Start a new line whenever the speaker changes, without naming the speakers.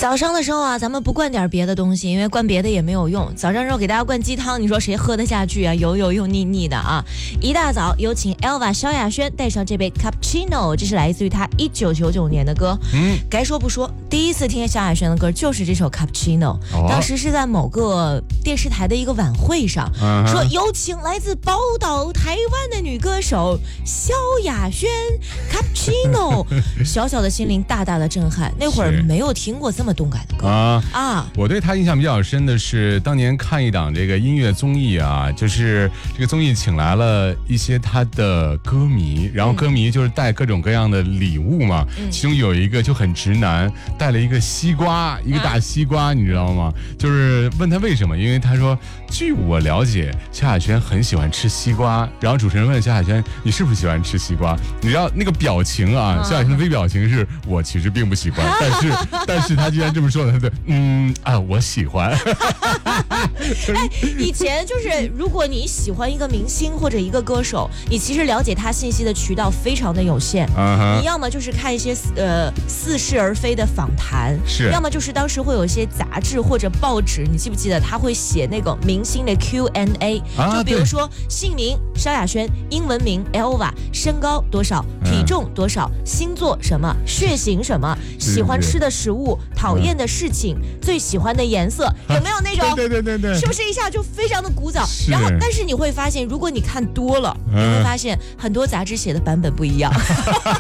早上的时候啊，咱们不灌点别的东西，因为灌别的也没有用。早上时候给大家灌鸡汤，你说谁喝得下去啊？油又腻腻的啊！一大早有请 Elva 萧亚轩带上这杯 Cappuccino， 这是来自于她1999年的歌。该说不说，第一次听萧亚轩的歌就是这首 Cappuccino，当时是在某个电视台的一个晚会上，说有请来自宝岛台湾的女歌手萧亚轩 Cappuccino， 小小的心灵大大的震撼。那会儿没有听过这么动感的歌啊！
我对他印象比较深的是当年看一档这个音乐综艺啊，就是这个综艺请来了一些他的歌迷，然后歌迷就是带各种各样的礼物嘛，其中有一个就很直男，带了一个西瓜，一个大西瓜，你知道吗？就是问他为什么，因为他说据我了解，萧亚轩很喜欢吃西瓜。然后主持人问萧亚轩，你是不是喜欢吃西瓜？你知道那个表情啊，萧亚轩的微表情是我其实并不喜欢，但是他既然这么说了，他对我喜欢。
以前就是如果你喜欢一个明星或者一个歌手，你其实了解他信息的渠道非常的有限，你要么就是看一些似是而非的访谈，要么就是当时会有一些杂志或者报纸，你记不记得他会写那个明星的 Q&A，就比如说姓名萧亚轩，英文名 Elva， 身高多少，体重多少，星座什么，血型什么，喜欢吃的食物，讨厌的事情，最喜欢的颜色，有没有那种？对，是不是一下就非常的古早？然后，但是你会发现，如果你看多了，你会发现很多杂志写的版本不一样。